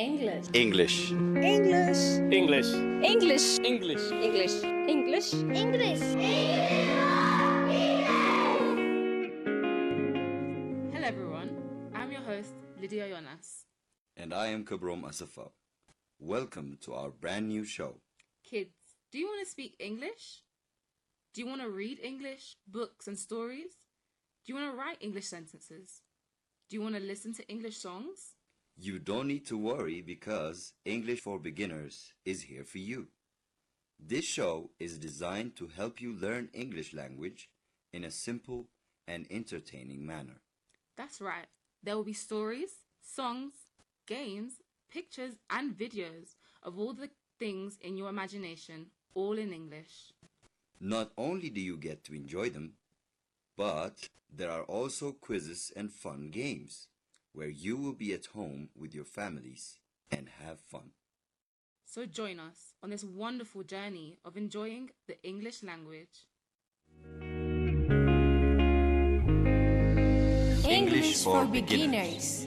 English. English. English. English. English. English. English. English. English. Hello everyone, I'm your host Lydia Jonas. And I am Kabrom Asafo. Welcome to our brand new show. Kids, do you want to speak English? Do you want to read English, books and stories? Do you want to write English sentences? Do you want to listen to English songs? You don't need to worry because English for Beginners is here for you. This show is designed to help you learn English language in a simple and entertaining manner. That's right. There will be stories, songs, games, pictures and videos of all the things in your imagination, all in English. Not only do you get to enjoy them, but there are also quizzes and fun games where you will be at home with your families and have fun. So join us on this wonderful journey of enjoying the English language. English for beginners.